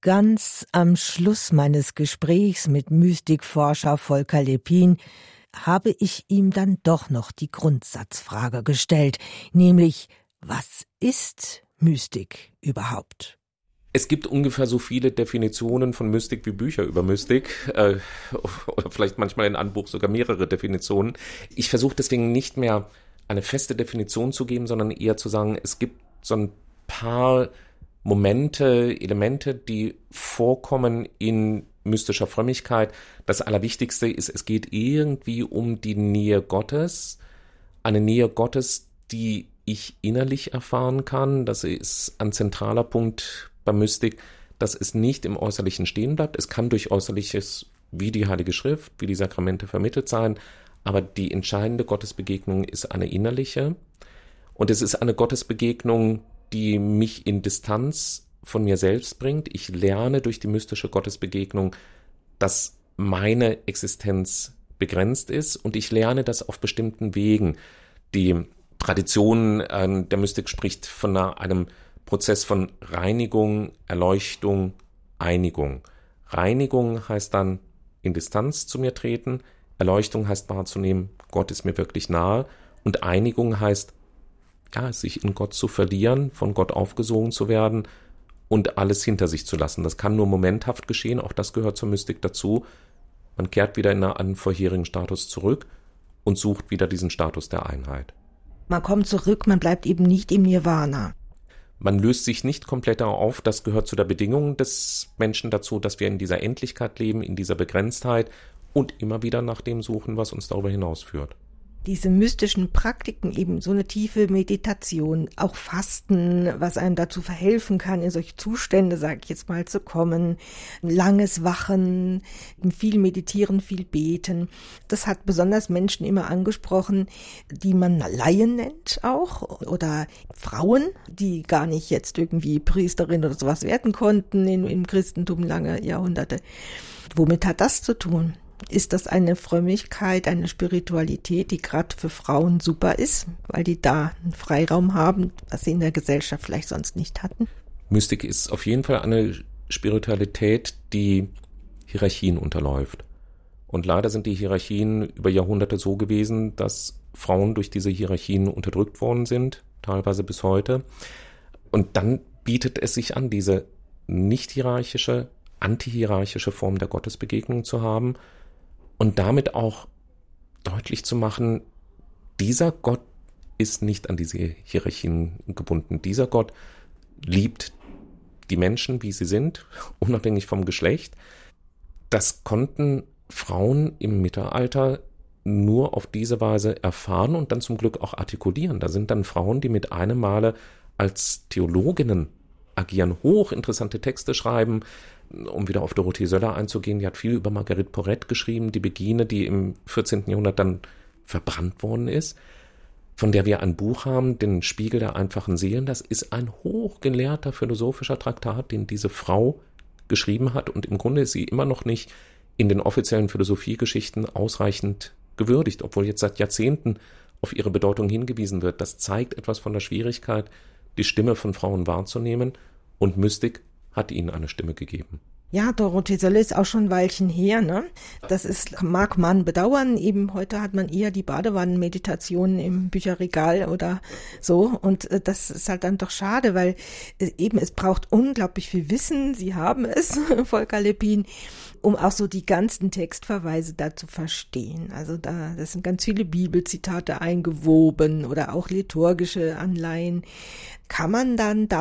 Ganz am Schluss meines Gesprächs mit Mystikforscher Volker Lepin habe ich ihm dann doch noch die Grundsatzfrage gestellt, nämlich: Was ist Mystik überhaupt? Es gibt ungefähr so viele Definitionen von Mystik wie Bücher über Mystik, oder vielleicht manchmal in einem Buch sogar mehrere Definitionen. Ich versuche deswegen nicht mehr eine feste Definition zu geben, sondern eher zu sagen, es gibt so ein paar Momente, Elemente, die vorkommen in mystischer Frömmigkeit. Das Allerwichtigste ist, es geht irgendwie um die Nähe Gottes, eine Nähe Gottes, die ich innerlich erfahren kann. Das ist ein zentraler Punkt bei Mystik, dass es nicht im Äußerlichen stehen bleibt. Es kann durch Äußerliches wie die Heilige Schrift, wie die Sakramente vermittelt sein, aber die entscheidende Gottesbegegnung ist eine innerliche. Und es ist eine Gottesbegegnung, die mich in Distanz von mir selbst bringt. Ich lerne durch die mystische Gottesbegegnung, dass meine Existenz begrenzt ist, und ich lerne das auf bestimmten Wegen. Die Tradition der Mystik spricht von einem Prozess von Reinigung, Erleuchtung, Einigung. Reinigung heißt dann in Distanz zu mir treten, Erleuchtung heißt wahrzunehmen, Gott ist mir wirklich nahe, und Einigung heißt, sich in Gott zu verlieren, von Gott aufgesogen zu werden und alles hinter sich zu lassen. Das kann nur momenthaft geschehen, auch das gehört zur Mystik dazu. Man kehrt wieder in einen vorherigen Status zurück und sucht wieder diesen Status der Einheit. Man kommt zurück, man bleibt eben nicht im Nirvana. Man löst sich nicht komplett auf, das gehört zu der Bedingung des Menschen dazu, dass wir in dieser Endlichkeit leben, in dieser Begrenztheit und immer wieder nach dem suchen, was uns darüber hinausführt. Diese mystischen Praktiken, eben so eine tiefe Meditation, auch Fasten, was einem dazu verhelfen kann, in solche Zustände, sage ich jetzt mal, zu kommen, langes Wachen, viel meditieren, viel beten. Das hat besonders Menschen immer angesprochen, die man Laien nennt auch, oder Frauen, die gar nicht jetzt irgendwie Priesterin oder sowas werden konnten im Christentum lange Jahrhunderte. Womit hat das zu tun? Ist das eine Frömmigkeit, eine Spiritualität, die gerade für Frauen super ist, weil die da einen Freiraum haben, was sie in der Gesellschaft vielleicht sonst nicht hatten? Mystik ist auf jeden Fall eine Spiritualität, die Hierarchien unterläuft. Und leider sind die Hierarchien über Jahrhunderte so gewesen, dass Frauen durch diese Hierarchien unterdrückt worden sind, teilweise bis heute. Und dann bietet es sich an, diese nicht-hierarchische, antihierarchische Form der Gottesbegegnung zu haben, und damit auch deutlich zu machen, dieser Gott ist nicht an diese Hierarchien gebunden. Dieser Gott liebt die Menschen, wie sie sind, unabhängig vom Geschlecht. Das konnten Frauen im Mittelalter nur auf diese Weise erfahren und dann zum Glück auch artikulieren. Da sind dann Frauen, die mit einem Male als Theologinnen agieren, hochinteressante Texte schreiben. Um wieder auf Dorothee Söller einzugehen, die hat viel über Marguerite Porete geschrieben, die Begine, die im 14. Jahrhundert dann verbrannt worden ist, von der wir ein Buch haben, den Spiegel der einfachen Seelen. Das ist ein hochgelehrter philosophischer Traktat, den diese Frau geschrieben hat, und im Grunde ist sie immer noch nicht in den offiziellen Philosophiegeschichten ausreichend gewürdigt, obwohl jetzt seit Jahrzehnten auf ihre Bedeutung hingewiesen wird. Das zeigt etwas von der Schwierigkeit, die Stimme von Frauen wahrzunehmen, und Mystik hat ihnen eine Stimme gegeben. Ja, Dorothee Söller ist auch schon ein Weilchen her, ne? Mag man bedauern. Eben heute hat man eher die Badewannenmeditationen im Bücherregal oder so. Und das ist halt dann doch schade, weil eben es braucht unglaublich viel Wissen. Sie haben es, Volker Lepin, um auch so die ganzen Textverweise da zu verstehen. Also das sind ganz viele Bibelzitate eingewoben oder auch liturgische Anleihen. Kann man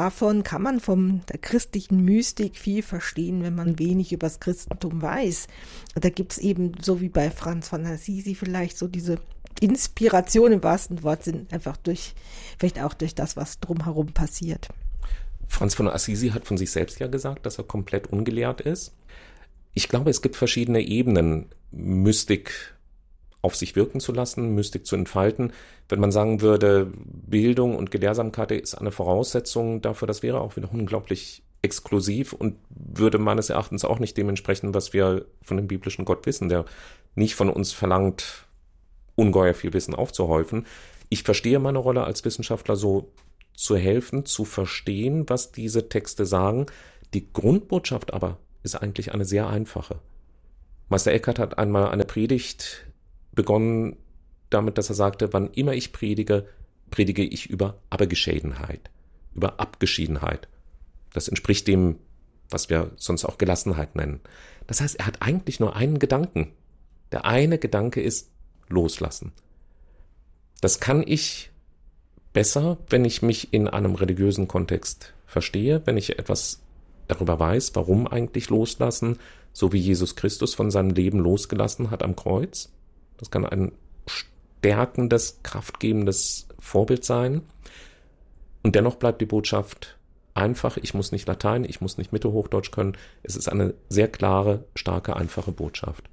von der christlichen Mystik viel verstehen, wenn man wenig über das Christentum weiß? Da gibt es eben, so wie bei Franz von Assisi vielleicht, so diese Inspiration im wahrsten Wortsinn, einfach vielleicht auch durch das, was drumherum passiert. Franz von Assisi hat von sich selbst ja gesagt, dass er komplett ungelehrt ist. Ich glaube, es gibt verschiedene Ebenen, Mystik auf sich wirken zu lassen, Mystik zu entfalten. Wenn man sagen würde, Bildung und Gelehrsamkeit ist eine Voraussetzung dafür, das wäre auch wieder unglaublich exklusiv und würde meines Erachtens auch nicht dem entsprechen, was wir von dem biblischen Gott wissen, der nicht von uns verlangt, ungeheuer viel Wissen aufzuhäufen. Ich verstehe meine Rolle als Wissenschaftler so, zu helfen, zu verstehen, was diese Texte sagen, Die Grundbotschaft aber ist eigentlich eine sehr einfache. Meister Eckhart hat einmal eine Predigt begonnen damit, dass er sagte, wann immer ich predige, predige ich über Abgeschiedenheit, über Abgeschiedenheit. Das entspricht dem, was wir sonst auch Gelassenheit nennen. Das heißt, er hat eigentlich nur einen Gedanken. Der eine Gedanke ist loslassen. Das kann ich besser, wenn ich mich in einem religiösen Kontext verstehe, wenn ich etwas darüber weiß, warum eigentlich loslassen, so wie Jesus Christus von seinem Leben losgelassen hat am Kreuz. Das kann ein stärkendes, kraftgebendes Vorbild sein. Und dennoch bleibt die Botschaft einfach. Ich muss nicht Latein, ich muss nicht Mittelhochdeutsch können. Es ist eine sehr klare, starke, einfache Botschaft.